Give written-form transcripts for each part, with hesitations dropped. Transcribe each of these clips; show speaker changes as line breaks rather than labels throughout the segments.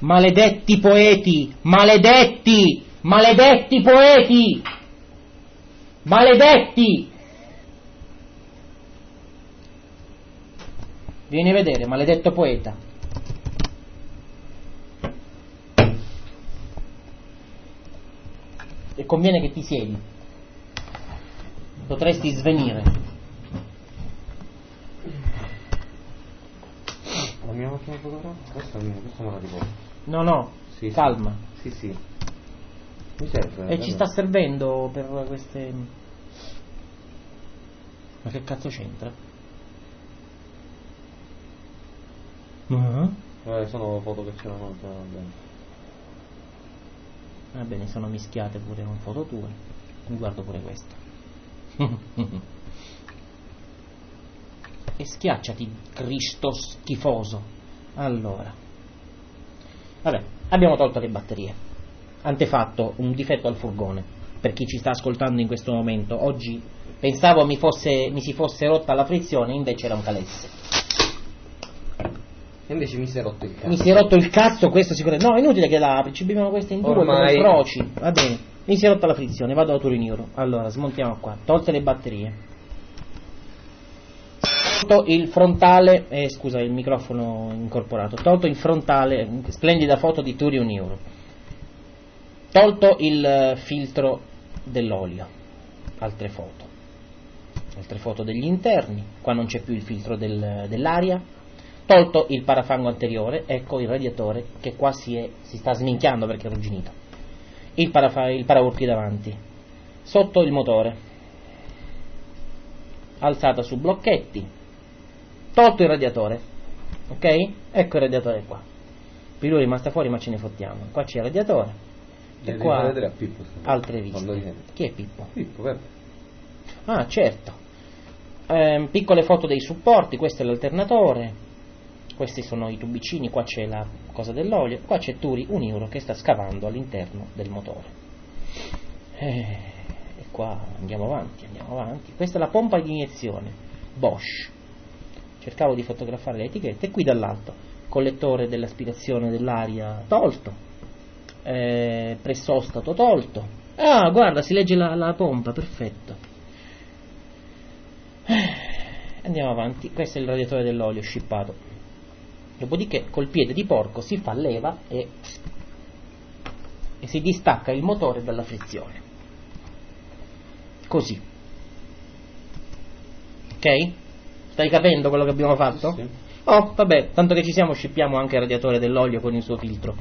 Maledetti poeti! Maledetti! Maledetti poeti! Maledetti! Vieni a vedere, maledetto poeta. E conviene che ti siedi. Potresti svenire.
La mia macchina fotografica? Questa me la ricordo.
No, sì, calma.
Sì. Mi serve.
E ci sta servendo per queste... Ma che cazzo c'entra?
Sono foto che c'erano dentro.
Va bene, sono mischiate pure con foto tue. Mi guardo pure questo. E schiacciati, Cristo schifoso. Allora, vabbè, abbiamo tolto le batterie. Antefatto, un difetto al furgone. Per chi ci sta ascoltando in questo momento, oggi pensavo mi si fosse rotta la frizione, invece era un calesse.
E invece mi si è rotto il cazzo.
Mi si è rotto il cazzo, questo sicuramente. No, è inutile che la apri, ci beviamo queste in due come croci. Va bene, mi si è rotta la frizione, vado a Turinuro. Allora, smontiamo qua, tolte le batterie. Tolto il frontale, scusa, il microfono incorporato. Tolto il frontale, splendida foto di Turinuro. Tolto il filtro dell'olio. Altre foto degli interni. Qua non c'è più il filtro dell'aria. Tolto il parafango anteriore, ecco il radiatore che qua si sta sminchiando perché è arrugginito. Il paraurti davanti. Sotto il motore. Alzata su blocchetti. Tolto il radiatore. Ok? Ecco il radiatore qua. Pilù è rimasta fuori ma ce ne fottiamo. Qua c'è il radiatore. E qua
vedere a Pippo,
altre viste. Chi è Pippo?
Pippo, vero?
Ah, certo. Piccole foto dei supporti, questo è l'alternatore. Questi sono i tubicini, qua c'è la cosa dell'olio, qua c'è Turi Uniuro che sta scavando all'interno del motore. E qua andiamo avanti. Questa è la pompa di iniezione Bosch. Cercavo di fotografare le etichette. E qui dall'alto collettore dell'aspirazione dell'aria tolto, pressostato tolto. Ah, guarda, si legge la pompa, perfetto. Andiamo avanti. Questo è il radiatore dell'olio scippato. Dopodiché col piede di porco si fa leva e si distacca il motore dalla frizione. Così. Ok? Stai capendo quello che abbiamo fatto?
Sì.
Oh, vabbè, tanto che ci siamo, scippiamo anche il radiatore dell'olio con il suo filtro.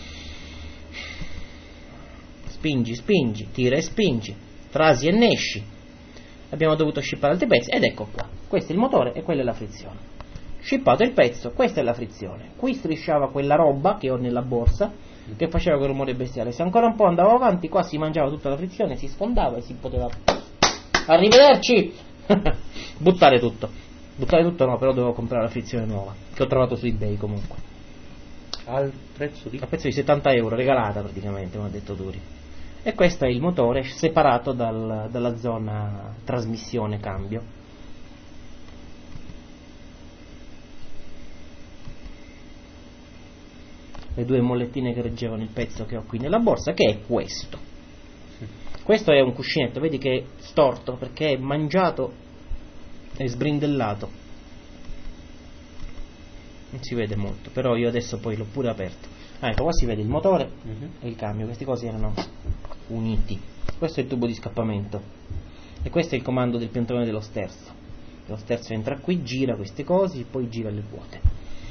Spingi, tira e spingi, trasi e nesci. Abbiamo dovuto scippare altri pezzi ed ecco qua. Questo è il motore e quella è la frizione. Scippato il pezzo, questa è la frizione. Qui strisciava quella roba che ho nella borsa che faceva quel rumore bestiale. Se ancora un po' andavo avanti, qua si mangiava tutta la frizione, si sfondava e si poteva... Arrivederci! Buttare tutto no, però dovevo comprare la frizione nuova che ho trovato su eBay comunque
al prezzo di
70 euro, regalata praticamente, come ha detto Turi. E questo è il motore separato dalla zona trasmissione cambio. Le due mollettine che reggevano il pezzo che ho qui nella borsa, che è questo. Questo è un cuscinetto, vedi che è storto perché è mangiato e sbrindellato. Non si vede molto, però io adesso poi l'ho pure aperto. Ecco, qua si vede il motore e il cambio, questi cosi erano uniti. Questo è il tubo di scappamento e questo è il comando del piantrone dello sterzo. Lo sterzo entra qui, gira queste cose e poi gira le ruote.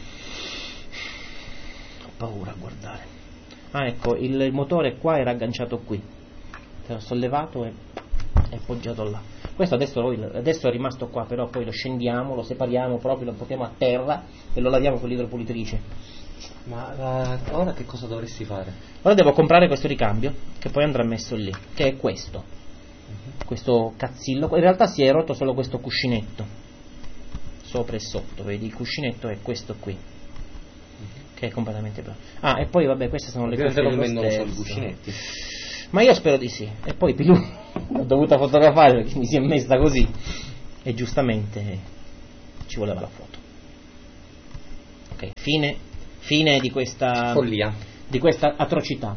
Ho paura a guardare. Ah, ecco, il motore qua era agganciato qui. L'ho sollevato e appoggiato là. Questo adesso è rimasto qua, però poi lo scendiamo, lo separiamo proprio, lo portiamo a terra e lo laviamo con l'idropulitrice.
Ma ora che cosa dovresti fare?
Ora devo comprare questo ricambio che poi andrà messo lì, che è questo. Questo cazzillo. In realtà si è rotto solo questo cuscinetto sopra e sotto, vedi, il cuscinetto è questo qui, che è completamente bravo. Ah, e poi vabbè, queste sono le cose
non vendono solo i cuscinetti.
Ma io spero di sì. E poi Pilù l'ho dovuta fotografare perché mi si è messa così e giustamente ci voleva la foto. Ok, fine Fine di questa
follia,
di questa atrocità.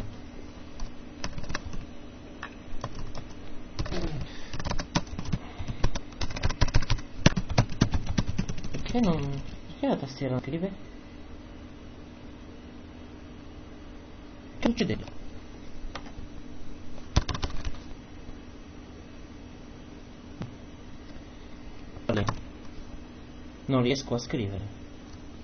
Perché la tastiera non scrive? Che succede? Non riesco a scrivere.